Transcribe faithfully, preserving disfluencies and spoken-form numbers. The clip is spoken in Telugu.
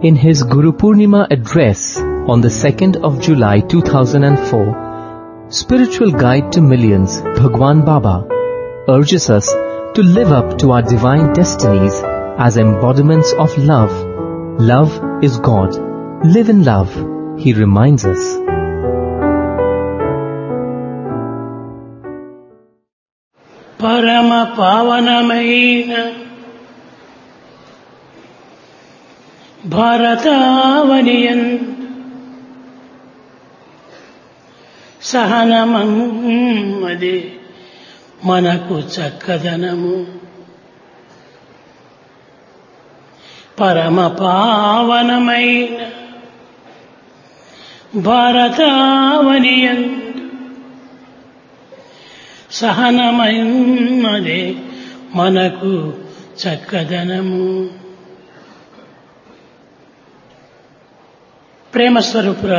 In his Guru Purnima address on the second of July two thousand four, Spiritual Guide to Millions, Bhagwan Baba urges us to live up to our divine destinies as embodiments of love. Love is God. Live in love, he reminds us. పరమ పావనమైన భారతావనియన్ సహనమదే మనకు చక్కదనము. పరమ పావనమైన భారతావనియన్ సహనమదే మనకు చక్కదనము. ప్రేమ స్వరూపురా